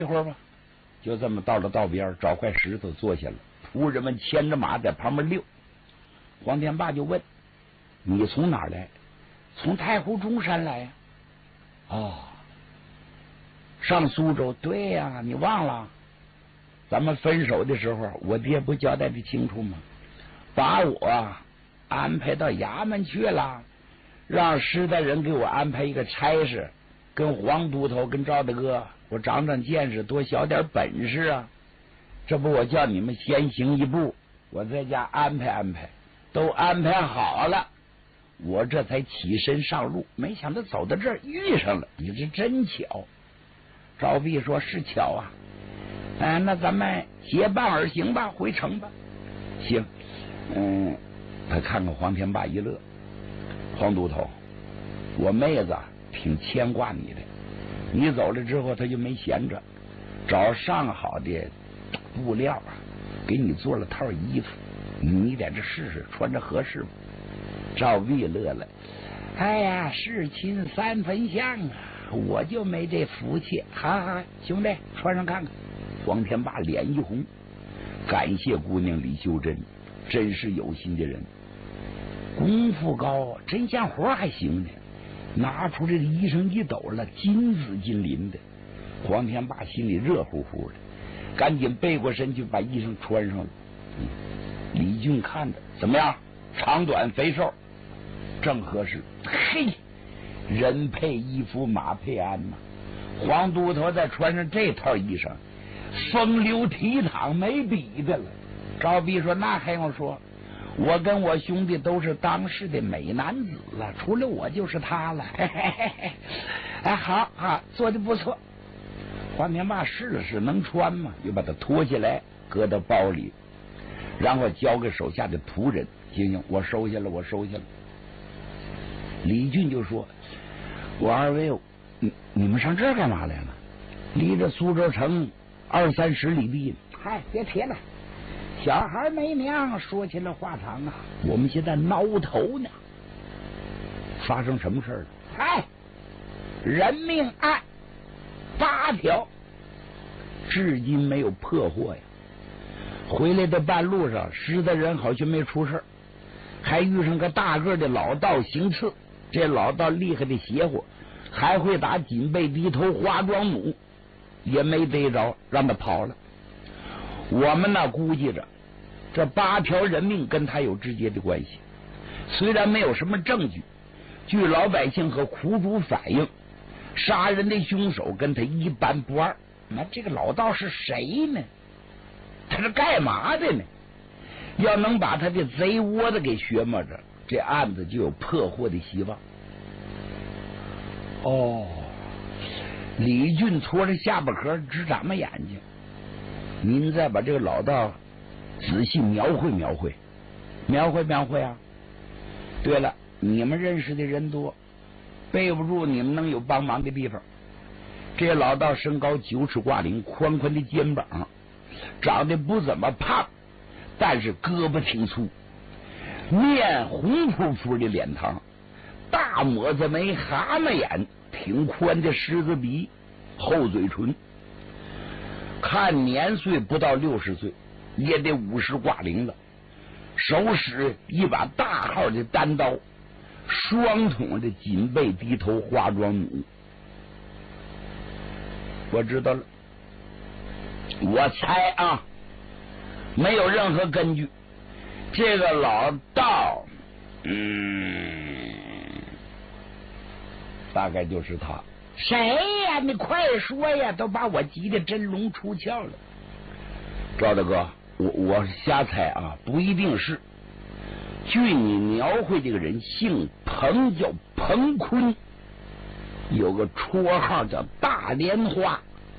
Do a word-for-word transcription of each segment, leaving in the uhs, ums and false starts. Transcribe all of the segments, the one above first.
一会儿吧。就这么到了道边，找块石头坐下了，仆人们牵着马在旁边溜。黄天霸就问：“你从哪儿来？”“从太湖中山来呀。”“哦，上苏州？”“对呀、啊，你忘了？咱们分手的时候，我爹不交代的清楚吗？把我安排到衙门去了，让石大人给我安排一个差事，跟黄都头跟赵大哥我长长见识，多小点本事啊！这不我叫你们先行一步，我在家安排安排，都安排好了，我这才起身上路。没想到走到这儿遇上了，你这真巧。”赵弼说：“是巧啊。哎，那咱们结伴而行吧，回城吧。”“行。”嗯，他看看黄天霸一乐：“黄都头，我妹子挺牵挂你的，你走了之后，他就没闲着，找上好的布料啊，给你做了套衣服，你在这试试，穿着合适吗？”赵弼乐了：“哎呀，事亲三分像啊，我就没这福气。好好，兄弟，穿上看看。”黄天霸脸一红，感谢姑娘李秀珍，真是有心的人，功夫高，针线活还行呢。拿出这个衣裳一抖了，金紫金鳞的。黄天霸心里热乎乎的，赶紧背过身去把衣裳穿上了。嗯、李俊看着怎么样？长短肥瘦正合适。嘿，人配衣服马配鞍嘛。黄都头再穿上这套衣裳，风流倜傥没比的了。赵弼说：“那还用说，我跟我兄弟都是当世的美男子了，除了我就是他了。”嘿嘿嘿嘿，哎，好啊，做的不错。黄天霸试了试，能穿吗？又把它脱下来，搁到包里，然后交给手下的仆人：“行行，我收下了，我收下了。”李俊就说：“我二位，你你们上这儿干嘛来了？离着苏州城二三十里地呢。”“嗨，别提了，小孩没娘，说起来话长啊。我们现在挠头呢。发生什么事了？”“嗨，人命案八条，至今没有破获呀。回来的半路上，石大人好像没出事，还遇上个大个的老道行刺。这老道厉害的邪乎，还会打锦背低头花庄弩，也没逮着，让他跑了。我们呢估计着这八条人命跟他有直接的关系，虽然没有什么证据，据老百姓和苦主反映，杀人的凶手跟他一般不二。那这个老道是谁呢？他是干嘛的呢？要能把他的贼窝子给学摸着，这案子就有破获的希望。”哦，李俊搓着下巴壳直眨巴眼睛。您再把这个老道仔细描绘描绘，描绘描绘啊！对了，你们认识的人多，背不住你们能有帮忙的地方。这老道身高九尺挂零，宽宽的肩膀，长得不怎么胖，但是胳膊挺粗，面红扑扑的脸膛，大抹子眉，蛤蟆眼，挺宽的狮子鼻，厚嘴唇，看年岁不到六十岁，也得五十挂零了。手使一把大号的单刀，双筒的锦背低头花庄弩。我知道了，我猜啊，没有任何根据，这个老道，嗯，大概就是他。谁呀？你快说呀！都把我急得真龙出窍了。赵大哥，我我瞎猜啊，不一定是。据你描绘，这个人姓彭，叫彭坤，有个绰号叫大莲花。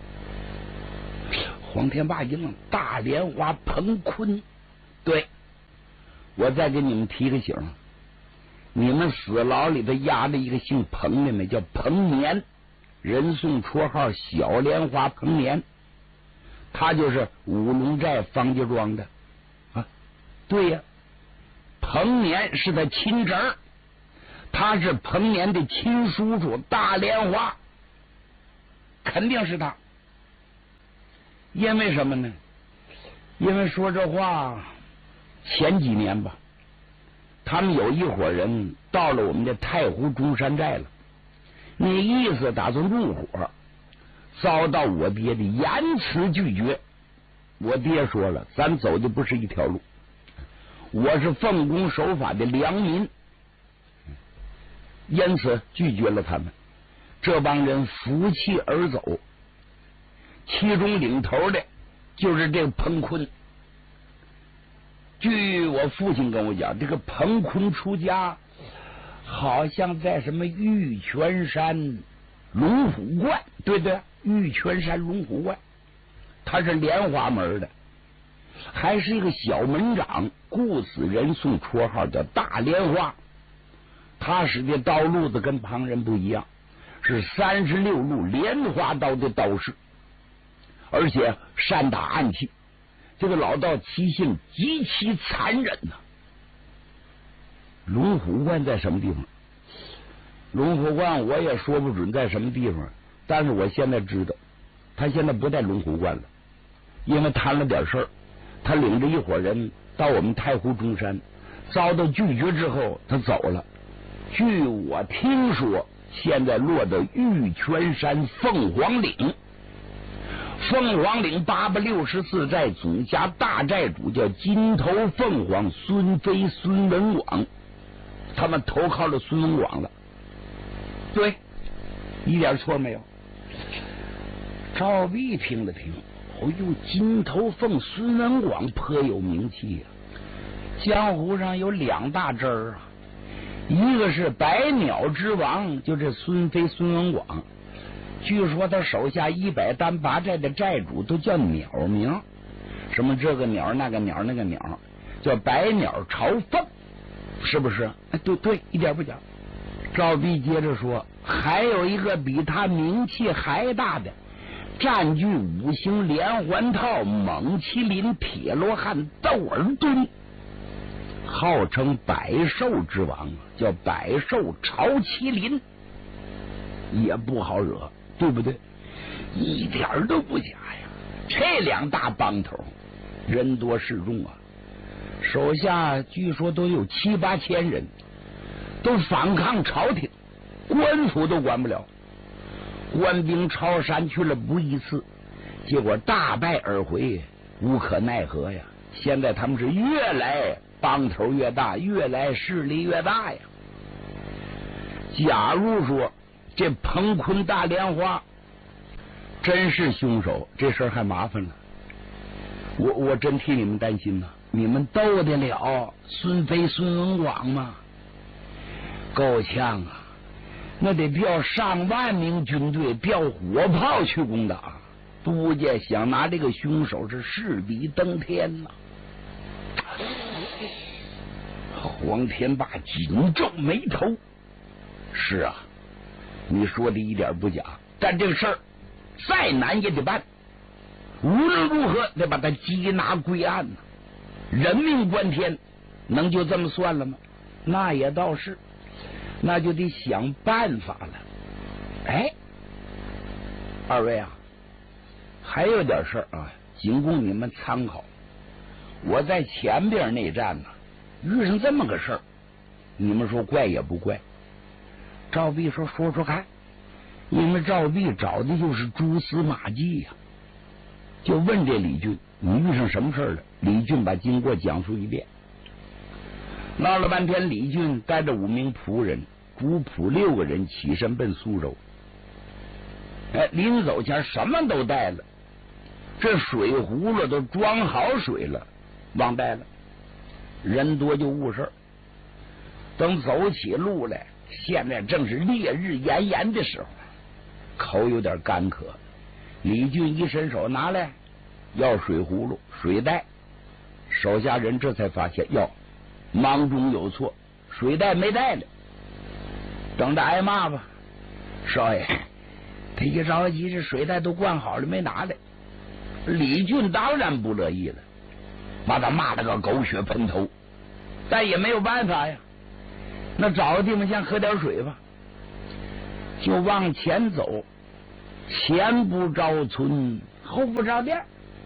黄天霸一愣，大莲花彭坤，对，我再给你们提个醒，你们死牢里头压着一个姓彭的呢，叫彭年，人送绰号小莲花彭年，他就是五龙寨方家庄的啊。对呀，彭年是他亲侄儿，他是彭年的亲叔叔大莲花，肯定是他。 因为什么呢？因为说这话，前几年吧，他们有一伙人到了我们的太湖中山寨了，那意思打算入伙，遭到我爹的严词拒绝。我爹说了，咱走的不是一条路，我是奉公守法的良民，因此拒绝了他们。这帮人负气而走，其中领头的就是这个彭坤。据我父亲跟我讲，这个彭坤出家好像在什么玉泉山龙虎观，对对，玉泉山龙虎观，他是莲花门的，还是一个小门长，故此人送绰号叫大莲花。他使的刀路子跟旁人不一样，是三十六路莲花刀的刀式，而且善打暗器。这个老道其性极其残忍呐、啊。龙虎观在什么地方？龙虎观我也说不准在什么地方，但是我现在知道，他现在不在龙虎观了，因为摊了点事儿，他领着一伙人到我们太湖中山，遭到拒绝之后，他走了。据我听说，现在落到玉泉山凤凰岭。凤凰岭八百六十四寨总辖大寨主叫金头凤凰孙飞孙文广，他们投靠了孙文广了。对，一点错没有。赵弼听了听，哦呦，金头凤孙文广颇有名气呀、啊，江湖上有两大支儿啊，一个是百鸟之王，就这孙飞孙文广。据说他手下一百单八寨的寨主都叫鸟名，什么这个鸟那个鸟那个鸟，叫百鸟朝凤，是不是？哎，对对，一点不假。赵弼接着说，还有一个比他名气还大的，占据五行连环套猛麒麟铁罗汉窦尔敦，号称百兽之王，叫百兽朝麒麟，也不好惹。对不对？一点都不假呀！这两大帮头人多势众啊，手下据说都有七八千人，都反抗朝廷，官府都管不了。官兵朝山去了不一次，结果大败而回，无可奈何呀！现在他们是越来帮头越大，越来势力越大呀。假如说这彭坤大莲花真是凶手，这事儿还麻烦了。我我真替你们担心呐、啊！你们斗得了孙飞孙文广吗？够呛啊！那得调上万名军队，调火炮去攻打。杜家想拿这个凶手是势比登天呐、啊！黄天霸紧皱眉头。是啊，你说的一点不假，但这个事儿再难也得办，无论如何得把他缉拿归案呢、啊。人命关天，能就这么算了吗？那也倒是，那就得想办法了。哎，二位啊，还有点事儿啊，仅供你们参考。我在前边那站呢、啊，遇上这么个事儿，你们说怪也不怪？赵弼说：“说说看。”因为赵弼找的就是蛛丝马迹呀、啊，就问这李俊：“你遇上什么事了？”李俊把经过讲述一遍。闹了半天，李俊带着五名仆人、主仆六个人起身奔苏州。哎，临走前什么都带了，这水葫芦都装好水了，忘带了。人多就误事儿。等走起路来，现在正是烈日炎炎的时候。口有点干渴，李俊一伸手拿来要水葫芦水袋，手下人这才发现哟，忙中有错，水袋没带了，等着挨骂吧。少爷，他一着急，这水袋都灌好了没拿来。李俊当然不乐意了，把他骂了个狗血喷头，但也没有办法呀。那找个地方先喝点水吧。就往前走，前不着村，后不着店，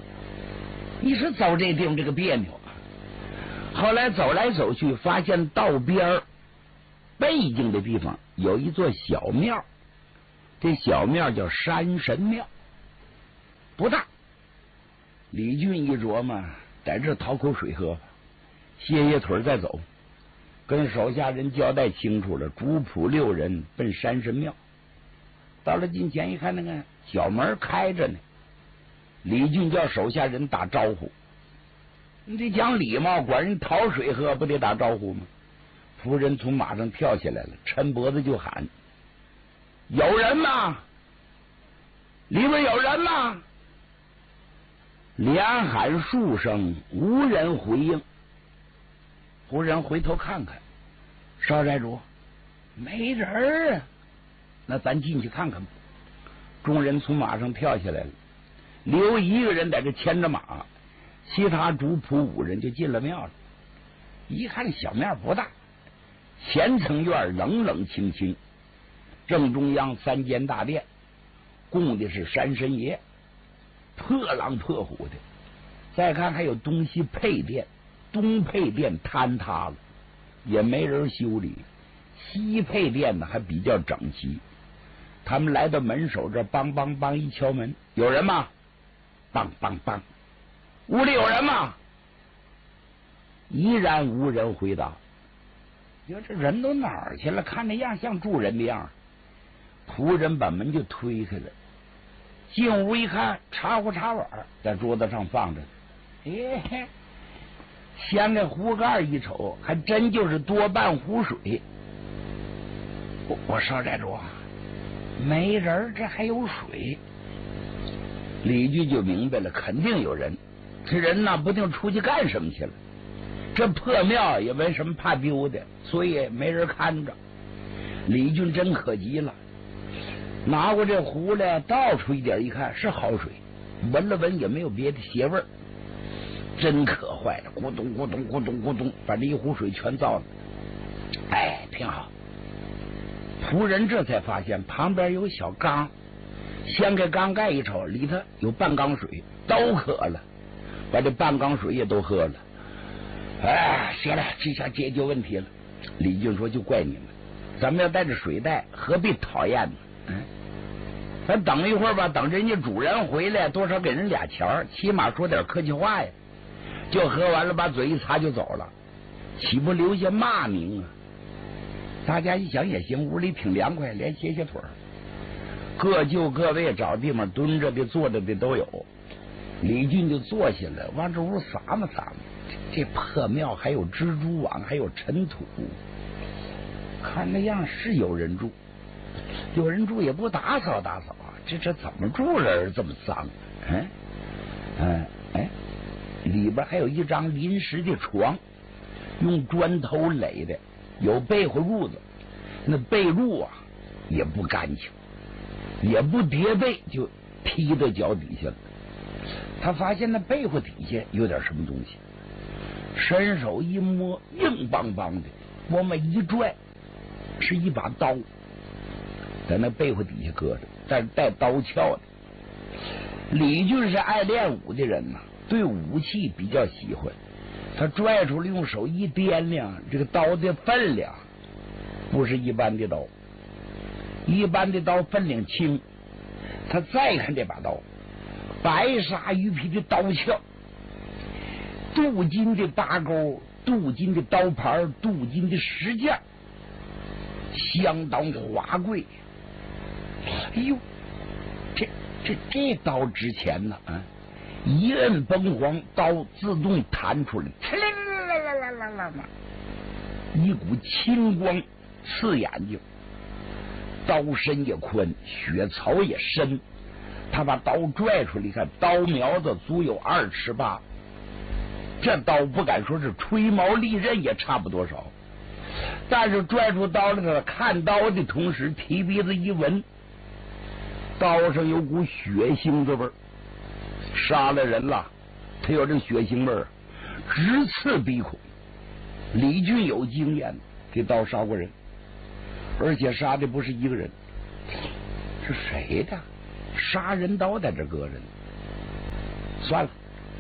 你是走这地方这个别扭啊。后来走来走去，发现道边背景的地方有一座小庙，这小庙叫山神庙，不大。李俊一琢磨，在这讨口水喝吧，歇歇腿再走。跟手下人交代清楚了，主仆六人奔山神庙。到了近前一看，那个小门开着呢。李俊叫手下人打招呼，你得讲礼貌，管人讨水喝不得打招呼吗？夫人从马上跳下来了，抻脖子就喊：“有人吗？里边有人吗？”连喊数声，无人回应。夫人回头看看，少寨主，没人啊。那咱进去看看吧。众人从马上跳下来了，留一个人在这牵着马，其他主仆五人就进了庙了。一看小庙不大，前层院冷冷清清，正中央三间大殿，供的是山神爷，破狼破虎的。再看还有东西配殿，东配殿坍塌了，也没人修理；西配殿呢还比较整齐。他们来到门首这，梆梆梆一敲门，有人吗？梆梆梆，屋里有人吗？依然无人回答。你说这人都哪儿去了？看那样像住人的样。仆人把门就推开了，进屋一看，茶壶茶碗在桌子上放着。哎，掀开壶盖一瞅，还真就是多半壶水。我我少寨主，没人，这还有水。李俊就明白了，肯定有人。这人呢，不定出去干什么去了。这破庙也没什么怕丢的，所以没人看着。李俊真可急了，拿过这壶来倒出一点，一看是好水，闻了闻也没有别的邪味儿，真可坏了，咕咚咕咚咕咚咕咚，把这一壶水全糟了。哎，挺好。仆人这才发现旁边有小缸，掀开缸盖一瞅，里头有半缸水，都渴了，把这半缸水也都喝了。哎，行了，这下解决问题了。李俊说：“就怪你们，咱们要带着水袋，何必讨厌呢？嗯，咱等一会儿吧，等人家主人回来，多少给人俩钱，起码说点客气话呀。就喝完了，把嘴一擦就走了，岂不留下骂名啊？”大家一想也行，屋里挺凉快，连歇歇腿儿，各就各位，找地方蹲着的、坐着的都有。李俊就坐下来，往这屋撒嘛撒嘛。这破庙还有蜘蛛网，还有尘土，看那样是有人住，有人住也不打扫打扫啊！这这怎么住人这么脏？嗯嗯哎，里边还有一张临时的床，用砖头垒的，有被窝褥子，那被褥啊也不干净，也不叠被，就踢到脚底下了。他发现那被窝底下有点什么东西，伸手一摸，硬邦邦的，往外一拽，是一把刀，在那被窝底下搁着，但是带刀鞘的。李俊是爱练武的人呐、啊，对武器比较喜欢。他拽出来，用手一掂量，这个刀的分量不是一般的刀，一般的刀分量轻。他再看这把刀，白鲨鱼皮的刀鞘，镀金的把钩，镀金的刀盘，镀金的石架，相当华贵。哎呦，这这这刀值钱呢啊！一摁崩簧，刀自动弹出来，啦啦啦啦啦啦，一股青光刺眼睛。刀身也宽，血槽也深。他把刀拽出来，看刀苗子足有二尺八。这刀不敢说是吹毛利刃，也差不多少。但是拽出刀来，看刀的同时提鼻子一闻，刀上有股血腥的味儿，杀了人了，他有这血腥味儿，直刺鼻孔。李俊有经验，给刀杀过人，而且杀的不是一个人，是谁的？杀人刀在这搁着呢。算了，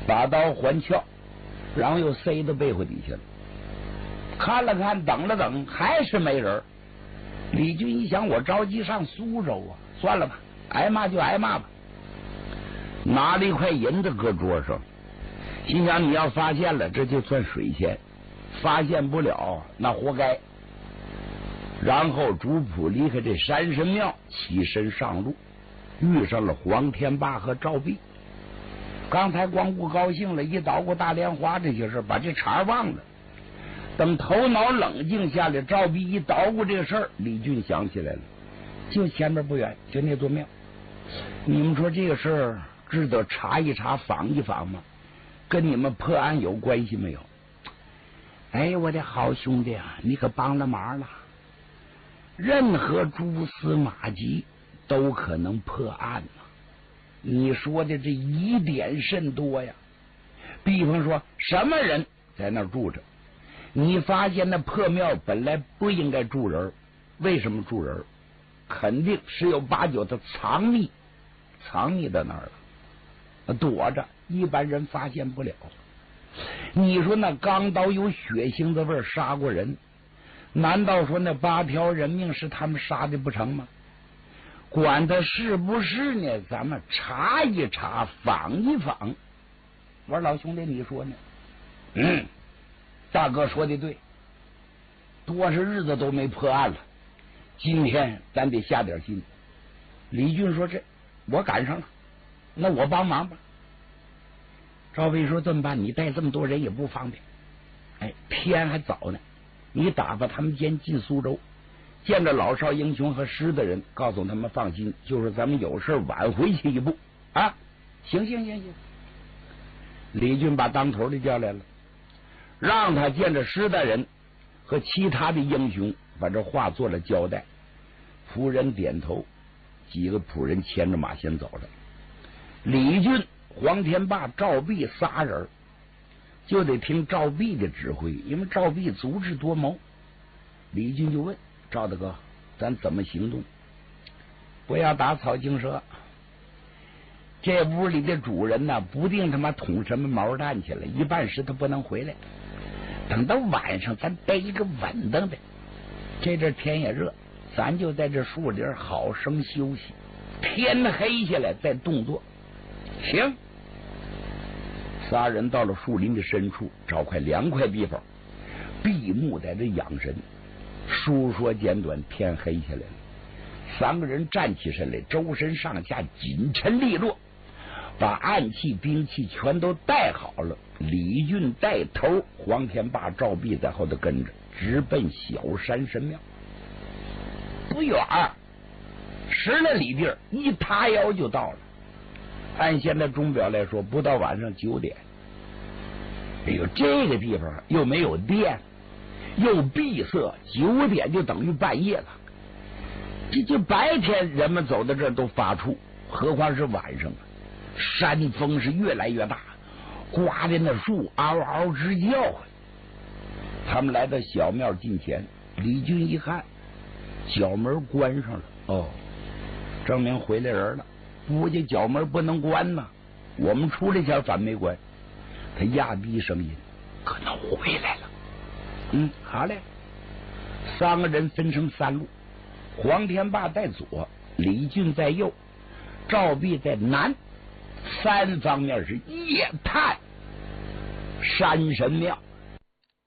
把刀还鞘，然后又塞到被窝底下了。看了看，等了等，还是没人。李俊一想，我着急上苏州啊，算了吧，挨骂就挨骂吧。拿了一块银子搁桌上，心想你要发现了，这就算水钱；发现不了，那活该。然后主仆离开这山神庙，起身上路，遇上了黄天霸和赵壁。刚才光顾高兴了，一捣鼓大莲花这些事，把这茬忘了。等头脑冷静下来，赵壁一捣鼓这个事儿，李俊想起来了，就前面不远，就那座庙。你们说这个事儿值得查一查、访一访吗？跟你们破案有关系没有？哎，我的好兄弟啊，你可帮了忙了。任何蛛丝马迹都可能破案呢。你说的这疑点甚多呀。比方说，什么人在那儿住着？你发现那破庙本来不应该住人，为什么住人？肯定十有八九的藏匿，藏匿在那儿了，躲着，一般人发现不了。你说那钢刀有血腥的味儿，杀过人，难道说那八条人命是他们杀的不成吗？管他是不是呢，咱们查一查，访一访。我说老兄弟，你说呢？嗯，大哥说的对，多少日子都没破案了，今天咱得下点心。李俊说：“这我赶上了，那我帮忙吧。”赵斌说：“这么办？你带这么多人也不方便。哎，天还早呢，你打发他们先进苏州，见着老少英雄和师的人，告诉他们放心，就是咱们有事晚回去一步啊。”行行行行。李俊把当头的叫来了，让他见着师大人和其他的英雄，把这话做了交代。仆人点头，几个仆人牵着马先走了。李俊、黄天霸、赵壁仨人就得听赵壁的指挥，因为赵壁足智多谋。李俊就问赵大哥：“咱怎么行动？”不要打草惊蛇。这屋里的主人呢，不定他妈捅什么毛蛋去了，一半时他不能回来。等到晚上，咱逮一个稳当的。这阵天也热，咱就在这树林好生休息，天黑下来再动作。行。仨人到了树林的深处，找块凉快地方闭目在这养神。书说简短，天黑下来了，三个人站起身来，周身上下紧沉利落，把暗器兵器全都带好了。李俊带头，黄天霸、赵壁在后头跟着，直奔小山神庙。不远，十来里地儿，一塌腰就到了。按现在钟表来说，不到晚上九点。哎呦，这个地方又没有电，又闭塞，九点就等于半夜了。这就白天人们走到这儿都发怵，何况是晚上啊！山风是越来越大，刮的那树嗷嗷直叫唤。他们来到小庙近前，李俊一看，角门关上了。哦，证明回来人了。估计角门不能关呢，我们出来前反没关。他压低声音：“可能回来了。”嗯，好嘞。三个人分成三路，黄天霸在左，李俊在右，赵壁在南，三方面是夜探山神庙。